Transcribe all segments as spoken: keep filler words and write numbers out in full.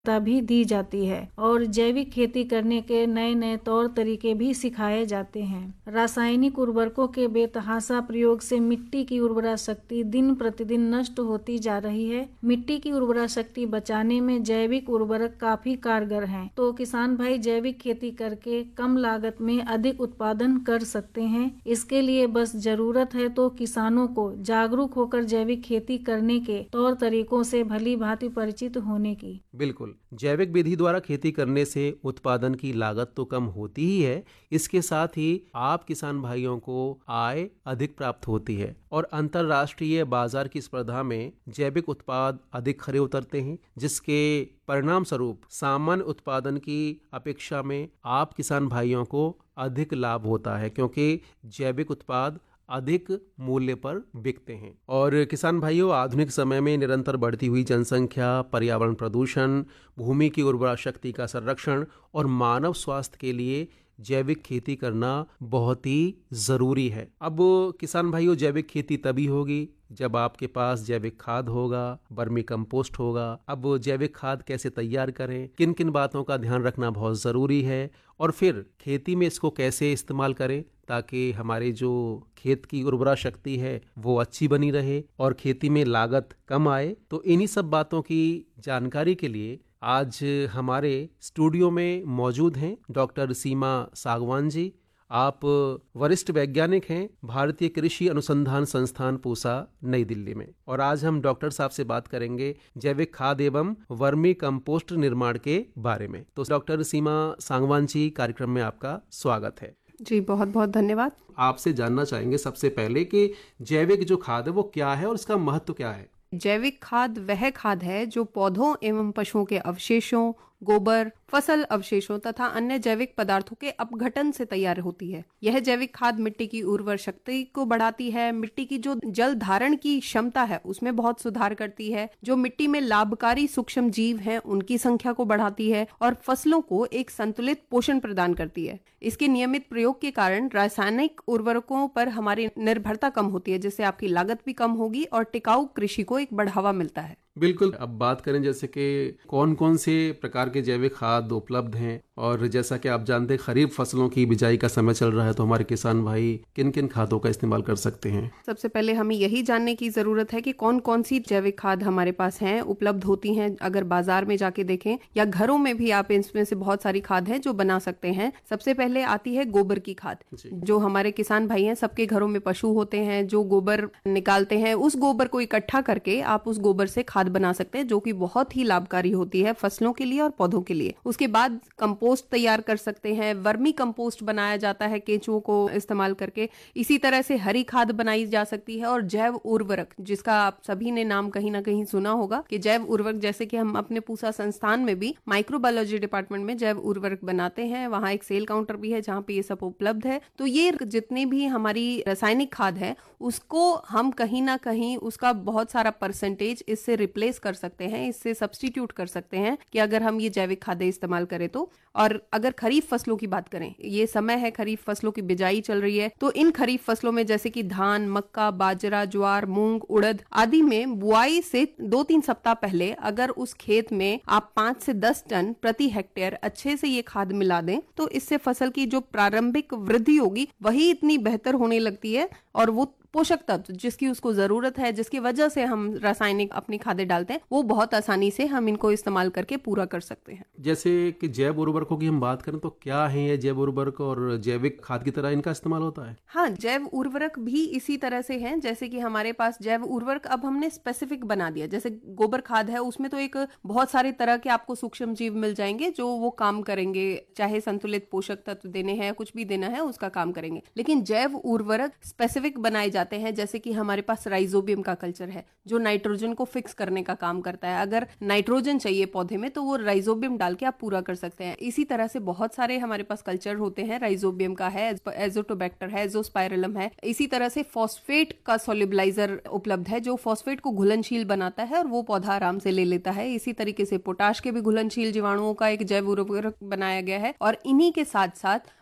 भी दी जाती है और जैविक खेती करने के नए नए तौर तरीके भी सिखाए जाते हैं। रासायनिक उर्वरकों के बेतहाशा प्रयोग से मिट्टी की उर्वरा शक्ति दिन प्रतिदिन नष्ट होती जा रही है। मिट्टी की उर्वरा शक्ति बचाने में जैविक उर्वरक काफी कारगर हैं। तो किसान भाई जैविक खेती करके कम लागत में अधिक उत्पादन कर सकते हैं। इसके लिए बस जरूरत है तो किसानों को जागरूक होकर जैविक खेती करने के तौर तरीकों से भली भांति परिचित होने की। बिल्कुल, जैविक विधि द्वारा खेती करने से उत्पादन की लागत तो कम होती ही है, इसके साथ ही आप किसान भाइयों को आय अधिक प्राप्त होती है और अंतर्राष्ट्रीय बाजार की स्पर्धा में जैविक उत्पाद अधिक खरे उतरते हैं, जिसके परिणाम स्वरूप सामान्य उत्पादन की अपेक्षा में आप किसान भाइयों को अधिक लाभ होता है, क्योंकि जैविक उत्पाद अधिक मूल्य पर बिकते हैं। और किसान भाइयों, आधुनिक समय में निरंतर बढ़ती हुई जनसंख्या, पर्यावरण प्रदूषण, भूमि की उर्वरा शक्ति का संरक्षण और मानव स्वास्थ्य के लिए जैविक खेती करना बहुत ही जरूरी है। अब किसान भाइयों, जैविक खेती तभी होगी जब आपके पास जैविक खाद होगा, वर्मी कंपोस्ट होगा। अब जैविक खाद कैसे तैयार करें, किन किन बातों का ध्यान रखना बहुत ज़रूरी है और फिर खेती में इसको कैसे इस्तेमाल करें ताकि हमारे जो खेत की उर्वरा शक्ति है वो अच्छी बनी रहे और खेती में लागत कम आए। तो इन्हीं सब बातों की जानकारी के लिए आज हमारे स्टूडियो में मौजूद हैं डॉक्टर सीमा सागवान जी। आप वरिष्ठ वैज्ञानिक हैं भारतीय कृषि अनुसंधान संस्थान पूसा, नई दिल्ली में, और आज हम डॉक्टर साहब से बात करेंगे जैविक खाद एवं वर्मी कंपोस्ट निर्माण के बारे में। तो डॉक्टर सीमा सागवान जी, कार्यक्रम में आपका स्वागत है। जी, बहुत बहुत धन्यवाद। आपसे जानना चाहेंगे सबसे पहले कि जैविक जो खाद है वो क्या है और इसका महत्व क्या है। जैविक खाद वह खाद है जो पौधों एवं पशुओं के अवशेषों, गोबर, फसल अवशेषों तथा अन्य जैविक पदार्थों के अपघटन से तैयार होती है। यह जैविक खाद मिट्टी की उर्वर शक्ति को बढ़ाती है, मिट्टी की जो जल धारण की क्षमता है उसमें बहुत सुधार करती है, जो मिट्टी में लाभकारी सूक्ष्म जीव हैं उनकी संख्या को बढ़ाती है और फसलों को एक संतुलित पोषण प्रदान करती है। इसके नियमित प्रयोग के कारण रासायनिक उर्वरकों पर हमारी निर्भरता कम होती है, जिससे आपकी लागत भी कम होगी और टिकाऊ कृषि को एक बढ़ावा मिलता है। बिल्कुल। अब बात करें जैसे कि कौन कौन से प्रकार के जैविक खाद उपलब्ध हैं, और जैसा कि आप जानते हैं खरीफ फसलों की बिजाई का समय चल रहा है, तो हमारे किसान भाई किन किन खादों का इस्तेमाल कर सकते हैं। सबसे पहले हमें यही जानने की जरूरत है कि कौन कौन सी जैविक खाद हमारे पास हैं, उपलब्ध होती हैं। अगर बाजार में जाके देखें या घरों में भी आप इसमें से बहुत सारी खाद है जो बना सकते हैं। सबसे पहले आती है गोबर की खाद। जो हमारे किसान भाई हैं, सबके घरों में पशु होते हैं जो गोबर निकालते हैं, उस गोबर को इकट्ठा करके आप उस गोबर से खाद बना सकते हैं, जो कि बहुत ही लाभकारी होती है फसलों के लिए और पौधों के लिए। उसके बाद कंपोस्ट तैयार कर सकते हैं। वर्मी कंपोस्ट बनाया जाता है केंचुओं को इस्तेमाल करके। इसी तरह से हरी खाद बनाई जा सकती है और जैव उर्वरक, जिसका आप सभी ने नाम कहीं ना कहीं सुना होगा कि जैव उर्वरक, जैसे कि हम अपने पूसा संस्थान में भी माइक्रोबायोलॉजी डिपार्टमेंट में जैव उर्वरक बनाते हैं। वहां एक सेल काउंटर भी है जहां पे ये सब उपलब्ध है। तो ये जितनी भी हमारी रासायनिक खाद है उसको हम कहीं ना कहीं उसका बहुत सारा परसेंटेज इससे रिप्लेस कर सकते हैं, इससे सब्स्टिट्यूट कर सकते हैं कि अगर हम ये जैविक खादें इस्तेमाल करें तो। और अगर खरीफ फसलों की बात करें, ये समय है खरीफ फसलों की बिजाई चल रही है, तो इन खरीफ फसलों में जैसे कि धान, मक्का, बाजरा, ज्वार, मूंग, उड़द आदि में बुआई से दो तीन सप्ताह पहले अगर उस खेत में आप पांच से दस टन प्रति हेक्टेयर अच्छे से ये खाद मिला दें तो इससे फसल की जो प्रारंभिक वृद्धि होगी वही इतनी बेहतर होने लगती है और वो पोषक तत्व जिसकी उसको जरूरत है, जिसकी वजह से हम रासायनिक अपनी खादें डालते हैं, वो बहुत आसानी से हम इनको इस्तेमाल करके पूरा कर सकते हैं। जैसे कि जैव उर्वरकों की हम बात करें तो क्या है ये जैव उर्वरक, और जैविक खाद की तरह इनका इस्तेमाल होता है? हाँ, जैव उर्वरक भी इसी तरह से हैं। जैसे कि हमारे पास जैव उर्वरक अब हमने स्पेसिफिक बना दिया। जैसे गोबर खाद है, उसमें तो एक बहुत सारे तरह के आपको सूक्ष्म जीव मिल जाएंगे जो वो काम करेंगे, चाहे संतुलित पोषक तत्व देने हैं, कुछ भी देना है उसका काम करेंगे। लेकिन जैव उर्वरक स्पेसिफिक बनाए जाते हैं। जैसे कि हमारे पास राइजोबियम का कल्चर है जो नाइट्रोजन को फिक्स करने का काम करता है। अगर नाइट्रोजन चाहिए पौधे में तो वो राइजोबियम डाल के आप पूरा कर सकते हैं। इसी तरह से बहुत सारे हमारे पास कल्चर होते हैं। राइजोबियम का है, एजोटोबैक्टर है, एजोस्पाइरलम है। इसी तरह से फॉस्फेट का सोल्यूबलाइजर उपलब्ध है जो फॉस्फेट को घुलनशील बनाता है और वो पौधा आराम से ले लेता है। इसी तरीके से पोटाश के भी घुलनशील जीवाणुओं का एक जैव उर्वरक बनाया गया है। और इन्हीं के साथ साथ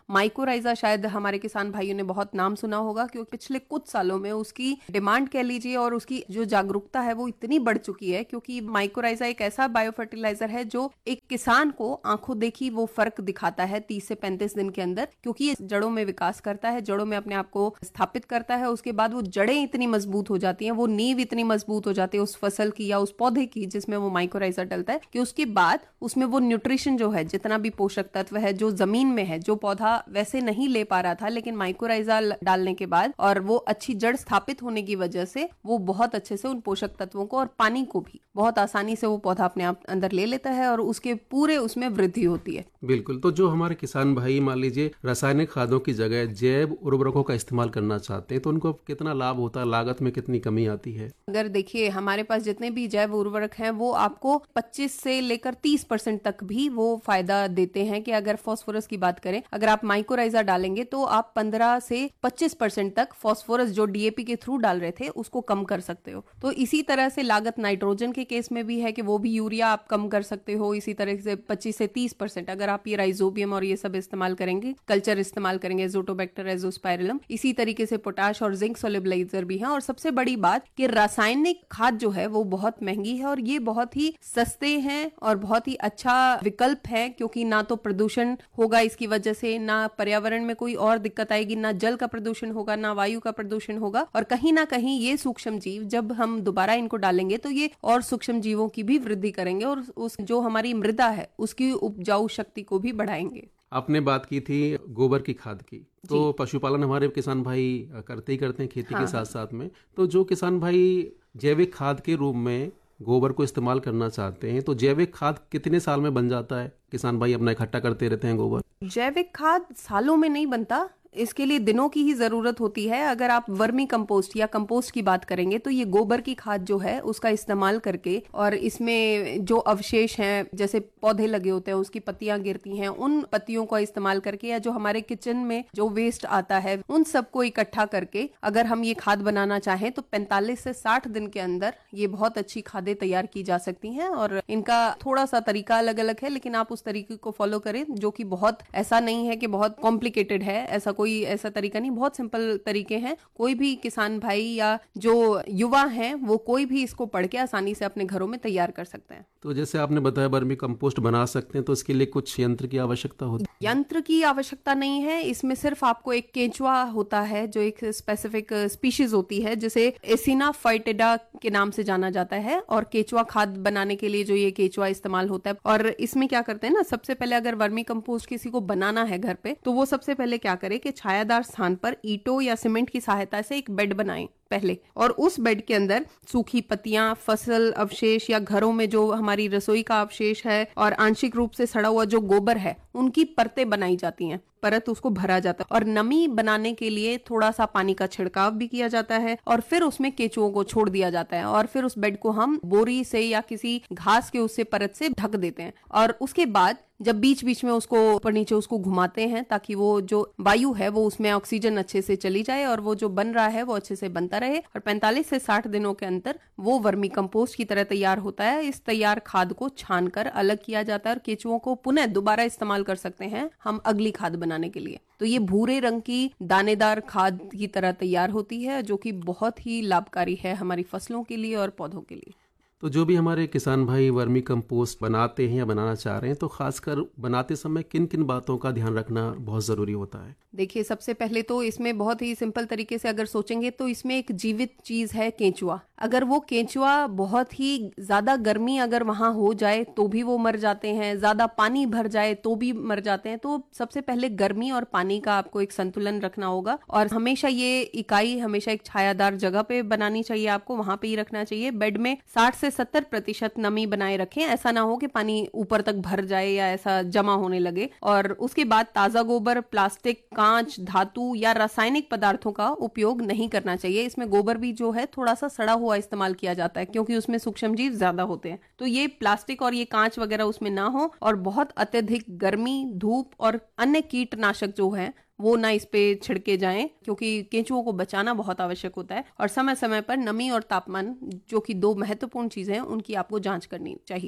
माइकोराइजा शायद हमारे किसान भाइयों ने बहुत नाम सुना होगा, क्योंकि पिछले कुछ सालों में उसकी डिमांड कह लीजिए और उसकी जो जागरूकता है वो इतनी बढ़ चुकी है, क्योंकि माइकोराइजा एक ऐसा बायो फर्टिलाइजर है जो एक किसान को आंखों देखी वो फर्क दिखाता है तीस से पैंतीस दिन के अंदर, क्योंकि ये जड़ों में विकास करता है, जड़ों में अपने आप को स्थापित करता है। उसके बाद वो जड़ें इतनी मजबूत हो जाती हैं, वो नींव इतनी मजबूत हो जाती है उस फसल की या उस पौधे की जिसमें वो माइकोराइजा डलता है, कि उसके बाद उसमें वो न्यूट्रिशन जो है, जितना भी पोषक तत्व है जो जमीन में है, जो पौधा वैसे नहीं ले पा रहा था, लेकिन माइकोराइजा डालने के बाद और वो अच्छी जड़ स्थापित होने की वजह से वो बहुत अच्छे से उन पोषक तत्वों को और पानी को भी बहुत आसानी से वो पौधा अपने आप अंदर ले लेता है और उसके पूरे उसमें वृद्धि होती है। बिल्कुल। तो जो हमारे किसान भाई मान लीजिए रासायनिक खादों की जगह जैव उर्वरकों का इस्तेमाल करना चाहते हैं, तो उनको कितना लाभ होता है, लागत में कितनी कमी आती है? अगर देखिए हमारे पास जितने भी जैव उर्वरक हैं वो आपको पच्चीस से लेकर तीस परसेंट तक भी वो फायदा देते हैं। कि अगर फास्फोरस की बात करें, अगर आप माइकोराइजा डालेंगे तो आप पंद्रह से पच्चीस परसेंट तक फास्फोरस जो डीएपी के थ्रू डाल रहे थे उसको कम कर सकते हो। तो इसी तरह से लागत नाइट्रोजन के केस में भी है कि वो भी यूरिया आप कम कर सकते हो इसी तरह से पच्चीस से तीस परसेंट। अगर आप ये राइजोबियम और ये सब इस्तेमाल करेंगे, कल्चर इस्तेमाल करेंगे, एजोटोबैक्टर, एजोस्पाइरलम, इसी तरीके से पोटाश और जिंक सोल्युबलाइजर भी है। और सबसे बड़ी बात कि रासायनिक खाद जो है वो बहुत महंगी है और ये बहुत ही सस्ते हैं और बहुत ही अच्छा विकल्प है, क्योंकि ना तो प्रदूषण होगा इसकी वजह से, ना पर्यावरण में कोई और दिक्कत आएगी, ना जल का प्रदूषण होगा, ना वायु का प्रदूषण होगा। और कहीं ना कहीं ये सूक्ष्म जीव जब हम दोबारा इनको डालेंगे तो ये और सूक्ष्म जीवों की भी वृद्धि करेंगे और उस जो हमारी मृदा है उसकी उपजाऊ शक्ति को भी बढ़ाएंगे। आपने बात की थी गोबर की खाद की, तो पशुपालन हमारे किसान भाई करते ही करते हैं खेती हाँ, के साथ साथ में। तो जो किसान भाई जैविक खाद के रूप में गोबर को इस्तेमाल करना चाहते हैं, तो जैविक खाद कितने साल में बन जाता है? किसान भाई अपना इकट्ठा करते रहते हैं गोबर। जैविक खाद सालों में नहीं बनता, इसके लिए दिनों की ही जरूरत होती है। अगर आप वर्मी कंपोस्ट या कंपोस्ट की बात करेंगे तो ये गोबर की खाद जो है उसका इस्तेमाल करके और इसमें जो अवशेष हैं, जैसे पौधे लगे होते हैं उसकी पत्तियां गिरती हैं, उन पत्तियों का इस्तेमाल करके या जो हमारे किचन में जो वेस्ट आता है उन सबको इकट्ठा करके अगर हम ये खाद बनाना चाहें तो पैंतालीस से साठ दिन के अंदर ये बहुत अच्छी खादें तैयार की जा सकती हैं। और इनका थोड़ा सा तरीका अलग अलग है, लेकिन आप उस तरीके को फॉलो करें जो कि बहुत ऐसा नहीं है कि बहुत कॉम्प्लिकेटेड है, ऐसा कोई ऐसा तरीका नहीं, बहुत सिंपल तरीके हैं। कोई भी किसान भाई या जो युवा हैं वो कोई भी इसको पढ़ के आसानी से अपने घरों में तैयार कर सकते हैं। तो जैसे आपने बताया वर्मी कंपोस्ट बना सकते हैं, तो इसके लिए कुछ यंत्र की आवश्यकता होती है? यंत्र की आवश्यकता नहीं है, इसमें सिर्फ आपको एक केंचुआ होता है जो एक स्पेसिफिक स्पीशीज होती है जिसे एसिना फाइटेडा के नाम से जाना जाता है। और केंचुआ खाद बनाने के लिए जो ये केंचुआ इस्तेमाल होता है, और इसमें क्या करते हैं ना, सबसे पहले अगर वर्मी कंपोस्ट किसी को बनाना है घर पे तो वो सबसे पहले क्या करे कि छायादार स्थान पर ईंटों या सीमेंट की सहायता से एक बेड बनाएं पहले, और उस बेड के अंदर सूखी पत्तियां, फसल अवशेष या घरों में जो हमारी रसोई का अवशेष है और आंशिक रूप से सड़ा हुआ जो गोबर है उनकी परतें बनाई जाती हैं, परत उसको भरा जाता है। और नमी बनाने के लिए थोड़ा सा पानी का छिड़काव भी किया जाता है और फिर उसमें केंचुओं को छोड़ दिया जाता है और फिर उस बेड को हम बोरी से या किसी घास के उससे परत से ढक देते हैं। और उसके बाद जब बीच बीच में उसको ऊपर नीचे उसको घुमाते हैं ताकि वो जो वायु है वो उसमें ऑक्सीजन अच्छे से चली जाए और वो जो बन रहा है वो अच्छे से बनता रहे, और पैंतालीस से साठ दिनों के अंदर वो वर्मी कंपोस्ट की तरह तैयार होता है। इस तैयार खाद को छानकर अलग किया जाता है और केंचुओं को पुनः दोबारा इस्तेमाल कर सकते हैं हम अगली खाद बनाने के लिए। तो ये भूरे रंग की दानेदार खाद की तरह तैयार होती है जो कि बहुत ही लाभकारी है हमारी फसलों के लिए और पौधों के लिए। तो जो भी हमारे किसान भाई वर्मी कंपोस्ट बनाते हैं या बनाना चाह रहे हैं, तो खासकर बनाते समय किन किन बातों का ध्यान रखना बहुत जरूरी होता है? देखिए, सबसे पहले तो इसमें बहुत ही सिंपल तरीके से अगर सोचेंगे तो इसमें एक जीवित चीज है केंचुआ। अगर वो केंचुआ बहुत ही ज्यादा गर्मी अगर वहां हो जाए तो भी वो मर जाते हैं, ज्यादा पानी भर जाए तो भी मर जाते हैं। तो सबसे पहले गर्मी और पानी का आपको एक संतुलन रखना होगा और हमेशा ये इकाई हमेशा एक छायादार जगह पे बनानी चाहिए, आपको वहां पे ही रखना चाहिए। बेड में साठ से सत्तर प्रतिशत नमी बनाए रखें, ऐसा ना हो कि पानी ऊपर तक भर जाए या ऐसा जमा होने लगे। और उसके बाद ताजा गोबर, प्लास्टिक, कांच, धातु या रासायनिक पदार्थों का उपयोग नहीं करना चाहिए। इसमें गोबर भी जो है थोड़ा सा सड़ा हुआ इस्तेमाल किया जाता है क्योंकि उसमें सूक्ष्म जीव ज्यादा होते हैं। तो ये प्लास्टिक और ये कांच वगैरह उसमें ना हो, और बहुत अत्यधिक गर्मी, धूप और अन्य कीटनाशक जो है वो ना इस पे छिड़के जाएं क्योंकि केंचुओं को बचाना बहुत आवश्यक होता है। और समय समय पर नमी और तापमान जो कि दो महत्वपूर्ण चीजें हैं उनकी आपको जांच करनी चाहिए।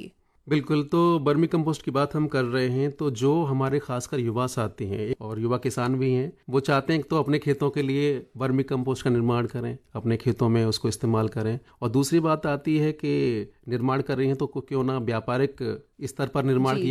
बिल्कुल। तो वर्मी कंपोस्ट की बात हम कर रहे हैं, तो जो हमारे खासकर युवा साथी हैं और युवा किसान भी हैं, वो चाहते हैं तो अपने खेतों के लिए वर्मी कंपोस्ट का निर्माण करें, अपने खेतों में उसको इस्तेमाल करें। और दूसरी बात आती है कि निर्माण कर रही हैं तो क्यों ना व्यापारिक स्तर पर निर्माण जी। किया